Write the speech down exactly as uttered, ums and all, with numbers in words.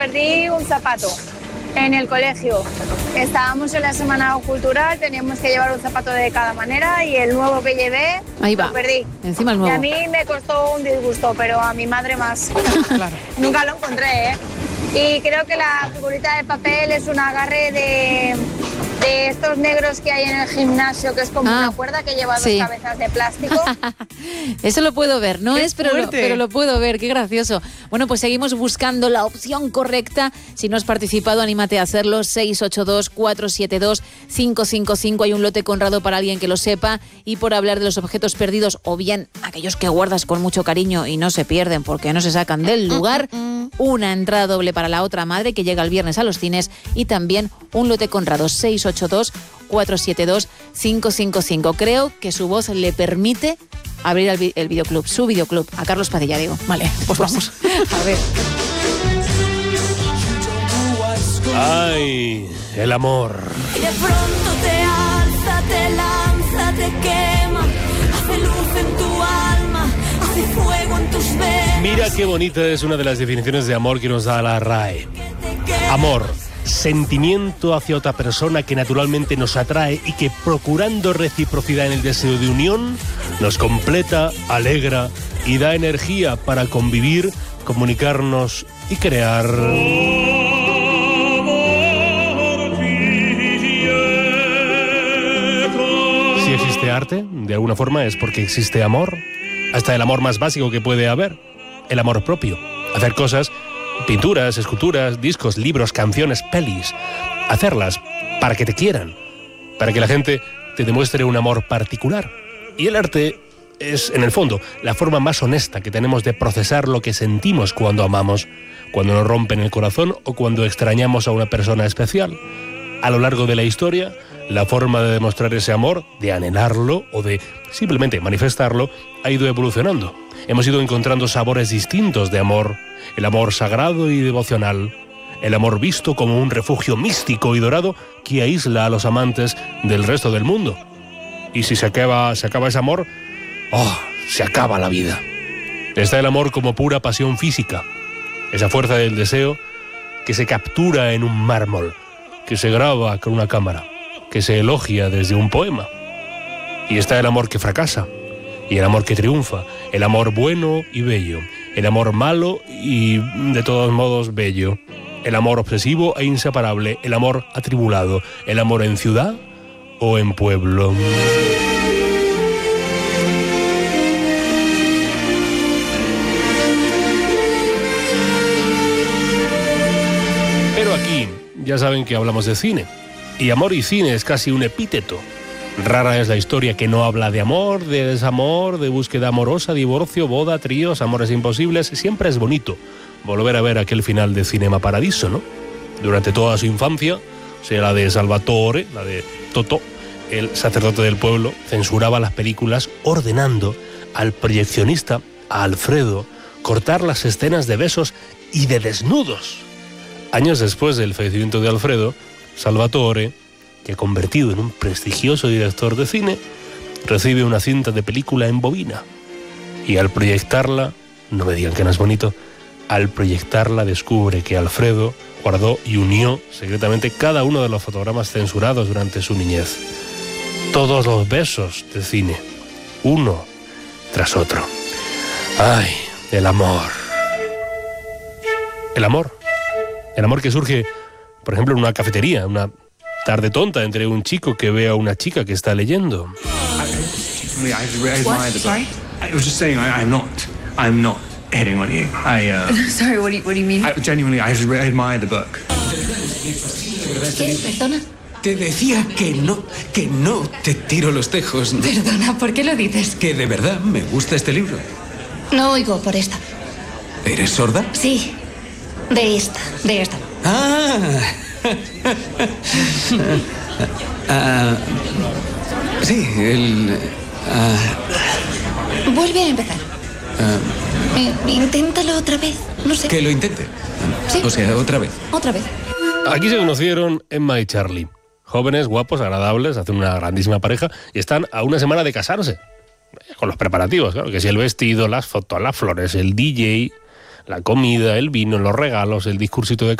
Perdí un zapato en el colegio. Estábamos en la semana cultural, teníamos que llevar un zapato de cada manera y el nuevo que llevé Ahí va. lo perdí. Encima el nuevo. Y a mí me costó un disgusto, pero a mi madre más. Claro. Nunca lo encontré, ¿eh? Y creo que la figurita de papel es un agarre de, de estos negros que hay en el gimnasio, que es como Ah, una cuerda que lleva sí. dos cabezas de plástico. Eso lo puedo ver, no ¡Qué es, pero lo, fuerte! pero lo puedo ver, qué gracioso. Bueno, pues seguimos buscando la opción correcta. Si no has participado, anímate a hacerlo. seis ocho dos, cuatro siete dos, cinco cinco cinco. Hay un lote Conrado para alguien que lo sepa. Y por hablar de los objetos perdidos, o bien aquellos que guardas con mucho cariño y no se pierden porque no se sacan del lugar, una entrada doble para La Otra Madre, que llega el viernes a los cines, y también un lote Conrado. Seis ocho dos, cuatro siete dos, cinco cinco cinco. Creo que su voz le permite abrir el, vi- el videoclub, su videoclub, a Carlos Padilla, digo. Vale, pues vamos. A ver. Ay, el amor. Y de pronto te alza, te lanza, te quema, hace luz en tu alma, hace fuego en tus venas. Mira qué bonita es una de las definiciones de amor que nos da la R A E. Amor, sentimiento hacia otra persona que naturalmente nos atrae y que, procurando reciprocidad en el deseo de unión, nos completa, alegra y da energía para convivir, comunicarnos y crear. Si existe arte, de alguna forma es porque existe amor. Hasta el amor más básico que puede haber, el amor propio. Hacer cosas, pinturas, esculturas, discos, libros, canciones, pelis. Hacerlas para que te quieran, para que la gente te demuestre un amor particular. Y el arte es, en el fondo, la forma más honesta que tenemos de procesar lo que sentimos cuando amamos, cuando nos rompen el corazón o cuando extrañamos a una persona especial. A lo largo de la historia, la forma de demostrar ese amor, de anhelarlo o de simplemente manifestarlo, ha ido evolucionando. Hemos ido encontrando sabores distintos de amor, el amor sagrado y devocional, el amor visto como un refugio místico y dorado que aísla a los amantes del resto del mundo. Y si se acaba, se acaba ese amor, ¡oh!, se acaba la vida. Está el amor como pura pasión física, esa fuerza del deseo que se captura en un mármol, que se graba con una cámara, que se elogia desde un poema. Y está el amor que fracasa, y el amor que triunfa, el amor bueno y bello, el amor malo y de todos modos bello, el amor obsesivo e inseparable, el amor atribulado, el amor en ciudad o en pueblo. Pero aquí ya saben que hablamos de cine, y amor y cine es casi un epíteto. Rara es la historia que no habla de amor, de desamor, de búsqueda amorosa, divorcio, boda, tríos, amores imposibles. Siempre es bonito volver a ver aquel final de Cinema Paradiso, ¿no? Durante toda su infancia, sea la de Salvatore, la de Totò, el sacerdote del pueblo, censuraba las películas ordenando al proyeccionista, a Alfredo, cortar las escenas de besos y de desnudos. Años después del fallecimiento de Alfredo, Salvatore, que convertido en un prestigioso director de cine, recibe una cinta de película en bobina. Y al proyectarla, no me digan que no es bonito, al proyectarla descubre que Alfredo guardó y unió secretamente cada uno de los fotogramas censurados durante su niñez. Todos los besos de cine, uno tras otro. ¡Ay, el amor! El amor. El amor que surge, por ejemplo, en una cafetería, una tarde tonta entre un chico que ve a una chica que está leyendo. What? Sorry? I was just saying I, I'm not. I'm not hitting on you. I, uh... Sorry, what do you, what do you mean? I, genuinely, I admire the book. ¿Qué? ¿Perdona? Te decía que no, que no te tiro los tejos. Perdona, ¿por qué lo dices? Que de verdad me gusta este libro. No oigo por esta. ¿Eres sorda? Sí, de esta, de esta. Ah. Ah, sí, el... ah, Vuelve a empezar. ah, Eh, inténtalo otra vez, no sé. que lo intente. Sí. O sea, otra vez. Otra vez. Aquí se conocieron Emma y Charlie. Jóvenes, guapos, agradables, hacen una grandísima pareja y están a una semana de casarse. Con los preparativos, claro, que si el vestido, las fotos, las flores, el D J... la comida, el vino, los regalos, el discursito de